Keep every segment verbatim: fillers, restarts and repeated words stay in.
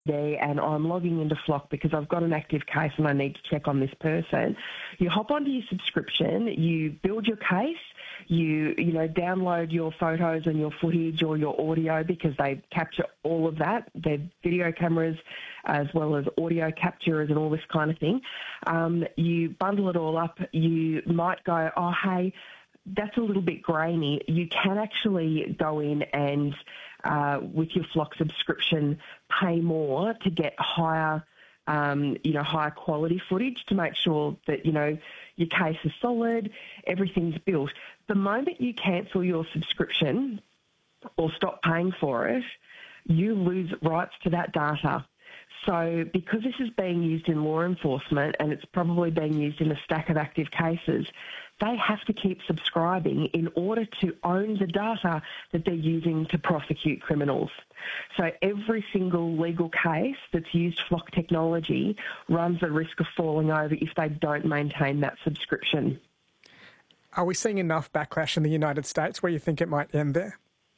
there and I'm logging into Flock because I've got an active case and I need to check on this person. You hop onto your subscription, you build your case, you you know download your photos and your footage or your audio because they capture all of that. They're video cameras as well as audio capturers and all this kind of thing. Um, you bundle it all up. You might go, oh, hey, that's a little bit grainy. You can actually go in and, uh, with your Flock subscription, pay more to get higher, um, you know, higher quality footage to make sure that, you know, your case is solid, everything's built. The moment you cancel your subscription or stop paying for it, you lose rights to that data. So because this is being used in law enforcement and it's probably being used in a stack of active cases, they have to keep subscribing in order to own the data that they're using to prosecute criminals. So every single legal case that's used Flock technology runs the risk of falling over if they don't maintain that subscription. Are we seeing enough backlash in the United States where you think it might end there?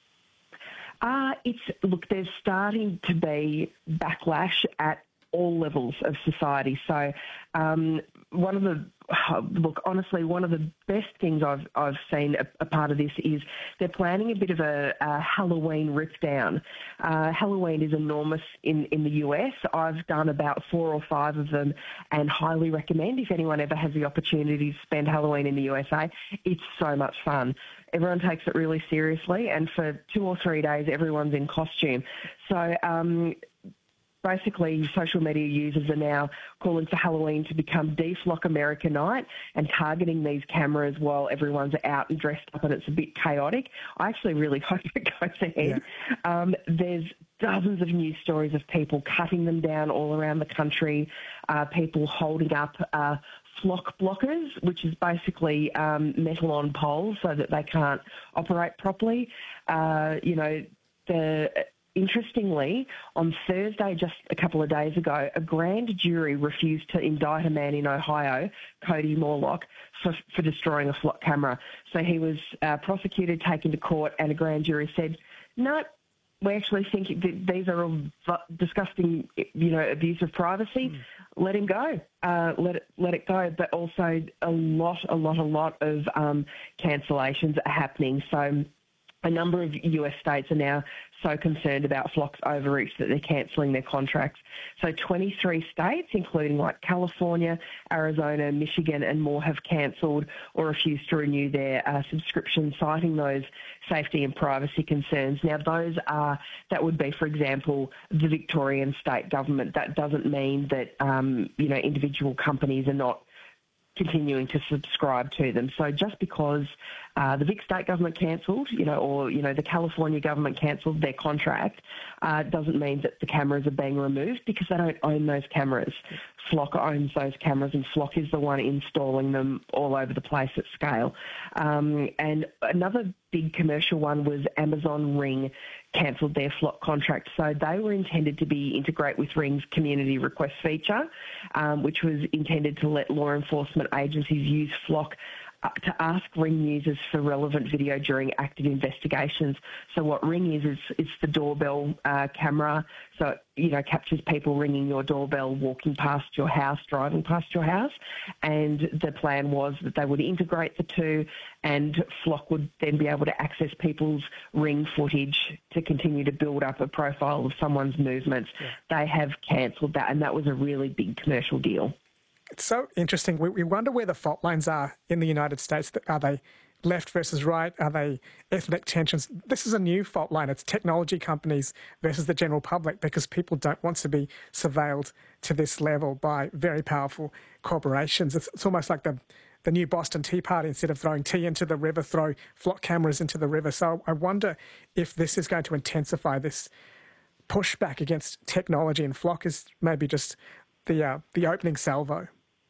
Uh, it's look, there's starting to be backlash at all levels of society. So um, one of the, look, honestly, one of the best things I've I've seen a, a part of this is they're planning a bit of a, a Halloween rip down. Uh, Halloween is enormous in, in the U S. I've done about four or five of them and highly recommend if anyone ever has the opportunity to spend Halloween in the U S A. It's so much fun. Everyone takes it really seriously, and for two or three days, everyone's in costume. So um, basically, social media users are now calling for Halloween to become De-Flock America Night and targeting these cameras while everyone's out and dressed up, and it's a bit chaotic. I actually really hope it goes ahead. Yeah. Um, there's dozens of news stories of people cutting them down all around the country, uh, people holding up uh, flock blockers, which is basically um, metal on poles so that they can't operate properly. Uh, you know, the... Interestingly, on Thursday, just a couple of days ago, a grand jury refused to indict a man in Ohio, Cody Morlock, for, for destroying a Flock camera. So he was uh, prosecuted, taken to court, and a grand jury said, no, we actually think that these are all disgusting, you know, abuse of privacy. Mm. Let him go. Uh, let it let it go. But also a lot, a lot, a lot of um, cancellations are happening. So a number of U S states are now so concerned about Flock's overreach that they're cancelling their contracts. So twenty-three states, including like California, Arizona, Michigan and more, have cancelled or refused to renew their uh, subscription, citing those safety and privacy concerns. Now, those are, that would be, for example, the Victorian state government. That doesn't mean that, um, you know, individual companies are not continuing to subscribe to them. So just because uh, the Vic state government cancelled, you know, or, you know, the California government cancelled their contract, uh, doesn't mean that the cameras are being removed because they don't own those cameras. Flock owns those cameras and Flock is the one installing them all over the place at scale. Um, and another big commercial one was Amazon Ring cancelled their Flock contract. So they were intended to be integrate with Ring's community request feature, um, which was intended to let law enforcement agencies use Flock uh, to ask Ring users for relevant video during active investigations. So what Ring is, is it's the doorbell uh, camera. So it, you know, captures people ringing your doorbell, walking past your house, driving past your house. And the plan was that they would integrate the two and Flock would then be able to access people's Ring footage to continue to build up a profile of someone's movements. Yeah. They have cancelled that, and that was a really big commercial deal. It's so interesting. We, we wonder where the fault lines are in the United States. Are they left versus right? Are they ethnic tensions? This is a new fault line. It's technology companies versus the general public because people don't want to be surveilled to this level by very powerful corporations. It's, it's almost like the, the new Boston Tea Party. Instead of throwing tea into the river, throw Flock cameras into the river. So I wonder if this is going to intensify this pushback against technology, and Flock is maybe just the, uh, the opening salvo.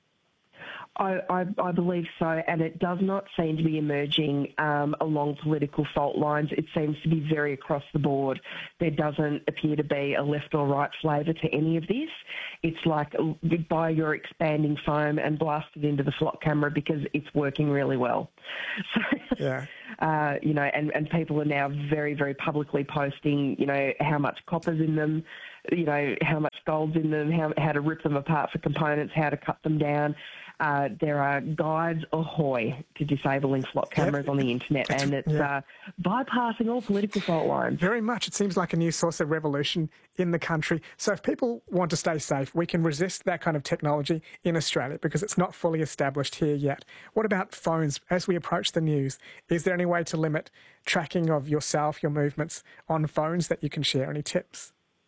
I, I, I believe so, and it does not seem to be emerging um, along political fault lines. It seems to be very across the board. There doesn't appear to be a left or right flavour to any of this. It's like buy your expanding foam and blast it into the Flock camera because it's working really well. So, yeah. uh, you know, and, and people are now very, very publicly posting, you know, how much copper's in them. you know, how much gold's in them, how, how to rip them apart for components, how to cut them down. Uh, there are guides ahoy to disabling flock cameras yep. on the internet, it's, and it's yeah. uh, bypassing all political fault lines. Very much. It seems like a new source of revolution in the country. So if people want to stay safe, we can resist that kind of technology in Australia because it's not fully established here yet. What about phones? As we approach the news, is there any way to limit tracking of yourself, your movements on phones that you can share? Any tips?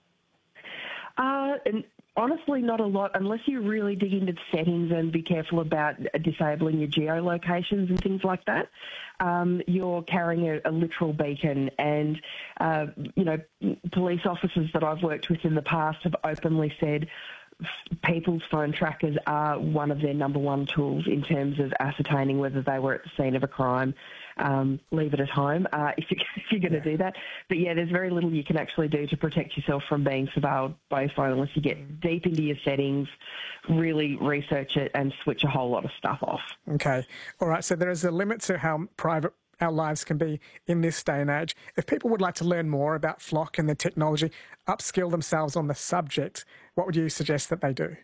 Uh, and honestly, not a lot, unless you really dig into the settings and be careful about disabling your geolocations and things like that. Um, you're carrying a, a literal beacon, and, uh, you know, police officers that I've worked with in the past have openly said people's phone trackers are one of their number one tools in terms of ascertaining whether they were at the scene of a crime. Um, leave it at home uh, if, you, if you're going to do that. But yeah, there's very little you can actually do to protect yourself from being surveilled by your phone unless you get deep into your settings, really research it and switch a whole lot of stuff off. Okay. All right. So there is a limit to how private our lives can be in this day and age. If people would like to learn more about Flock and the technology, upskill themselves on the subject, what would you suggest that they do?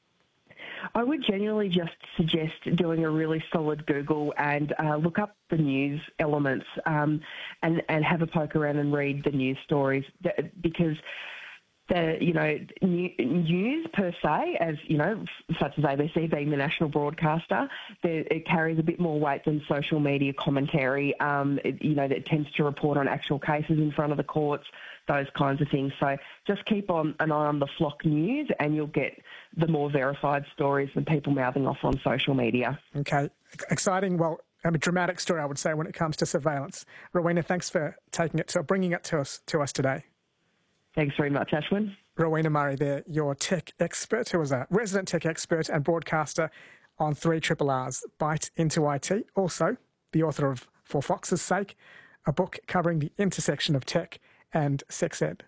I would genuinely just suggest doing a really solid Google and uh, look up the news elements um, and, and have a poke around and read the news stories because the, you know, news per se, as, you know, such as A B C being the national broadcaster, it carries a bit more weight than social media commentary, um, it, you know, that tends to report on actual cases in front of the courts, those kinds of things. So just keep on an eye on the Flock News and you'll get the more verified stories than people mouthing off on social media. Okay. Exciting, well, a dramatic story, I would say, when it comes to surveillance. Rowena, thanks for taking it, to bringing it to us, to us today. Thanks very much, Ashwin. Rowena Murray there, your tech expert, who was a resident tech expert and broadcaster on three R R R's Bite into I T. Also, the author of For Fox's Sake, a book covering the intersection of tech and sex ed.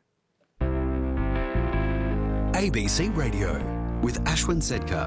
A B C Radio with Ashwin Sedkar.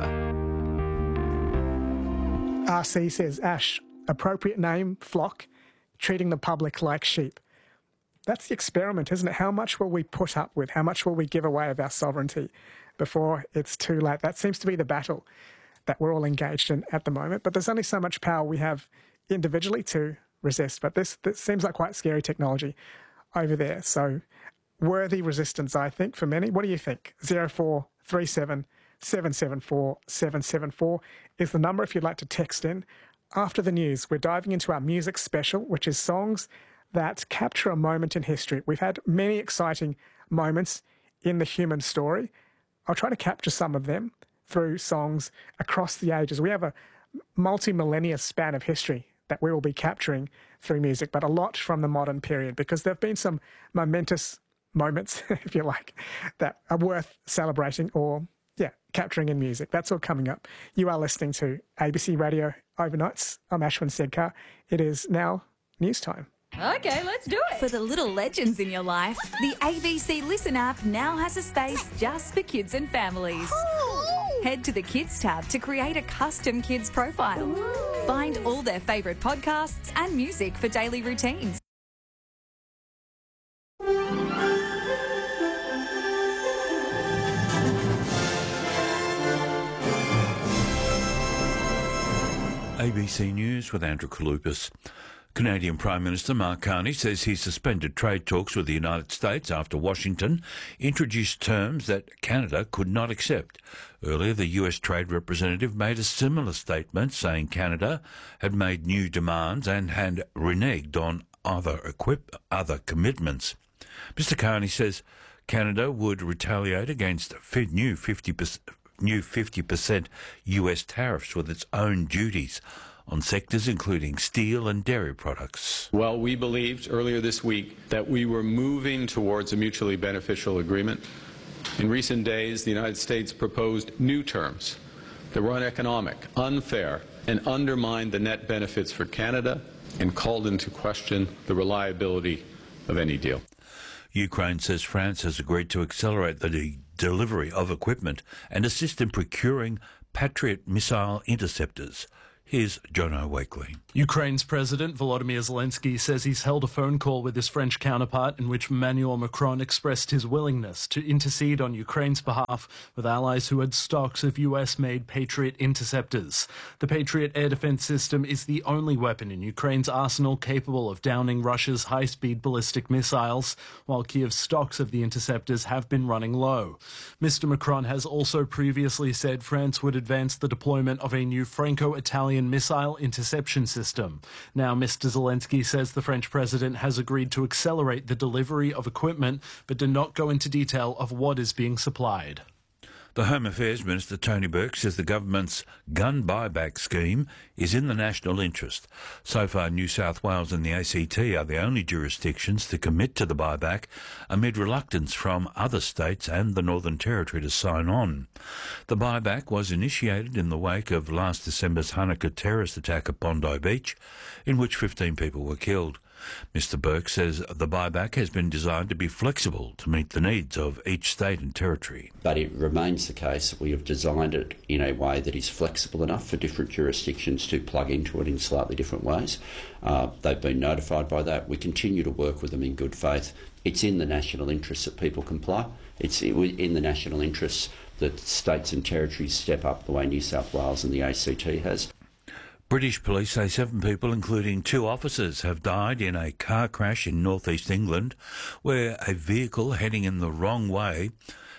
R C says, Ash, appropriate name, Flock, treating the public like sheep. That's the experiment, isn't it? How much will we put up with? How much will we give away of our sovereignty before it's too late? That seems to be the battle that we're all engaged in at the moment. But there's only so much power we have individually to resist. But this, this seems like quite scary technology over there. So worthy resistance, I think, for many. What do you think? zero four three seven, seven seven four, seven seven four is the number if you'd like to text in. After the news, we're diving into our music special, which is songs that capture a moment in history. We've had many exciting moments in the human story. I'll try to capture some of them through songs across the ages. We have a multi-millennia span of history that we will be capturing through music, but a lot from the modern period because there have been some momentous moments, if you like, that are worth celebrating or, yeah, capturing in music. That's all coming up. You are listening to A B C Radio Overnights. I'm Ashwin Sedkar. It is now news time. Okay, let's do it. For the little legends in your life, the A B C Listen app now has a space just for kids and families. Ooh. Head to the Kids tab to create a custom kids profile. Ooh. Find all their favourite podcasts and music for daily routines. A B C News with Andrew Kalupas. Canadian Prime Minister Mark Carney says he suspended trade talks with the United States after Washington introduced terms that Canada could not accept. Earlier, the U S Trade Representative made a similar statement, saying Canada had made new demands and had reneged on other, equip- other commitments. Mister Carney says Canada would retaliate against new fifty percent, new fifty percent U S tariffs with its own duties on sectors including steel and dairy products. Well, we believed earlier this week that we were moving towards a mutually beneficial agreement. In recent days, the United States proposed new terms that were uneconomic, unfair, and undermined the net benefits for Canada and called into question the reliability of any deal. Ukraine says France has agreed to accelerate the de- delivery of equipment and assist in procuring Patriot missile interceptors. Here's Jono Wakely. Ukraine's President Volodymyr Zelensky says he's held a phone call with his French counterpart in which Emmanuel Macron expressed his willingness to intercede on Ukraine's behalf with allies who had stocks of U S-made Patriot interceptors. The Patriot air defense system is the only weapon in Ukraine's arsenal capable of downing Russia's high-speed ballistic missiles, while Kiev's stocks of the interceptors have been running low. Mister Macron has also previously said France would advance the deployment of a new Franco-Italian missile interception system. Now, Mister Zelensky says the French president has agreed to accelerate the delivery of equipment, but did not go into detail of what is being supplied. The Home Affairs Minister, Tony Burke, says the government's gun buyback scheme is in the national interest. So far, New South Wales and the A C T are the only jurisdictions to commit to the buyback amid reluctance from other states and the Northern Territory to sign on. The buyback was initiated in the wake of last December's Hanukkah terrorist attack at Bondi Beach, in which fifteen people were killed. Mister Burke says the buyback has been designed to be flexible to meet the needs of each state and territory. But it remains the case that we have designed it in a way that is flexible enough for different jurisdictions to plug into it in slightly different ways. Uh, they've been notified by that. We continue to work with them in good faith. It's in the national interest that people comply. It's in the national interest that states and territories step up the way New South Wales and the A C T has. British police say seven people, including two officers, have died in a car crash in northeast England where a vehicle heading in the wrong way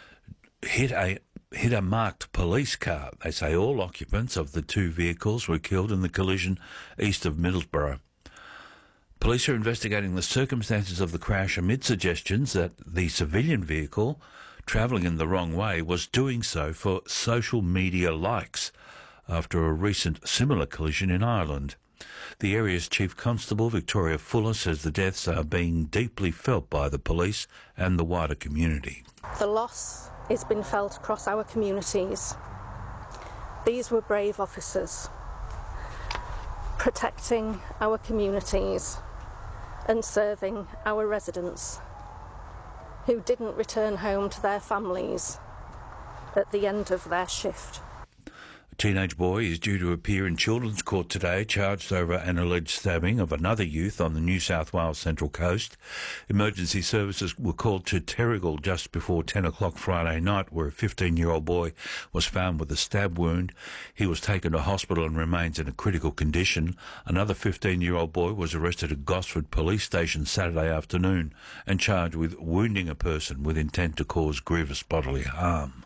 hit a hit a marked police car. They say all occupants of the two vehicles were killed in the collision east of Middlesbrough. Police are investigating the circumstances of the crash amid suggestions that the civilian vehicle travelling in the wrong way was doing so for social media likes after a recent similar collision in Ireland. The area's Chief Constable, Victoria Fuller, says the deaths are being deeply felt by the police and the wider community. The loss has been felt across our communities. These were brave officers, protecting our communities and serving our residents who didn't return home to their families at the end of their shift. A teenage boy is due to appear in Children's Court today, charged over an alleged stabbing of another youth on the New South Wales Central Coast. Emergency services were called to Terrigal just before ten o'clock Friday night, where a fifteen-year-old boy was found with a stab wound. He was taken to hospital and remains in a critical condition. Another fifteen-year-old boy was arrested at Gosford Police Station Saturday afternoon and charged with wounding a person with intent to cause grievous bodily harm.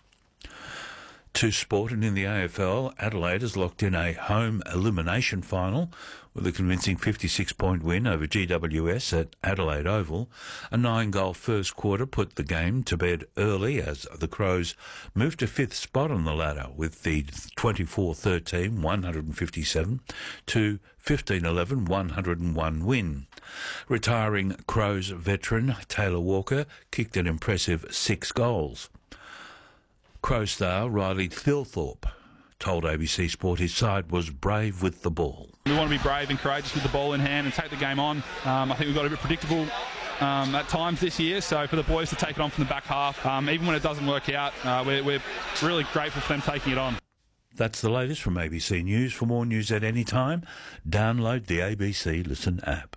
To sport, and in the A F L, Adelaide has locked in a home elimination final with a convincing fifty-six point win over G W S at Adelaide Oval. A nine-goal first quarter put the game to bed early as the Crows moved to fifth spot on the ladder with the twenty-four thirteen one hundred fifty-seven to fifteen eleven one hundred one win. Retiring Crows veteran Taylor Walker kicked an impressive six goals. Crow star Riley Thilthorpe told A B C Sport his side was brave with the ball. We want to be brave and courageous with the ball in hand and take the game on. Um, I think we've got a bit predictable um, at times this year, so for the boys to take it on from the back half, um, even when it doesn't work out, uh, we're, we're really grateful for them taking it on. That's the latest from A B C News. For more news at any time, download the A B C Listen app.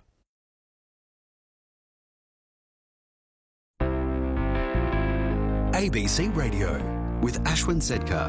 A B C Radio with Ashwin Sedkar.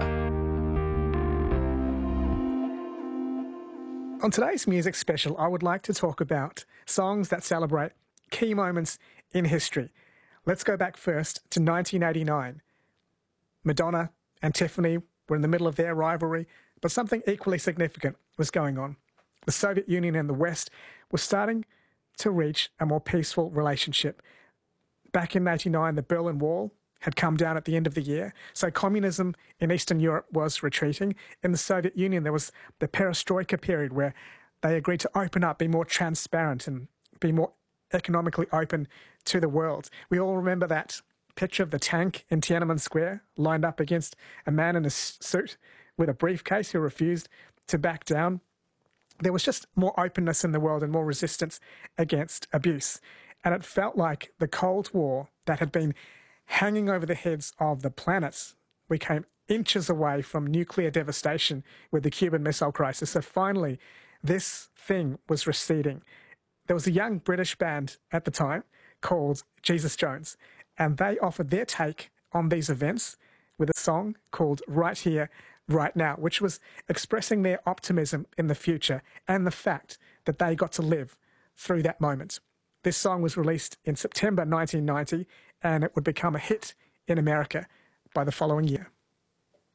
On today's music special, I would like to talk about songs that celebrate key moments in history. Let's go back first to nineteen eighty-nine. Madonna and Tiffany were in the middle of their rivalry, but something equally significant was going on. The Soviet Union and the West were starting to reach a more peaceful relationship. Back in eighty-nine, the Berlin Wall had come down at the end of the year, so communism in Eastern Europe was retreating. In the Soviet Union, there was the perestroika period where they agreed to open up, be more transparent and be more economically open to the world. We all remember that picture of the tank in Tiananmen Square lined up against a man in a suit with a briefcase who refused to back down. There was just more openness in the world and more resistance against abuse. And it felt like the Cold War that had been hanging over the heads of the planet became inches away from nuclear devastation with the Cuban Missile Crisis. So finally, this thing was receding. There was a young British band at the time called Jesus Jones, and they offered their take on these events with a song called Right Here, Right Now, which was expressing their optimism in the future and the fact that they got to live through that moment. This song was released in September nineteen ninety, and it would become a hit in America by the following year.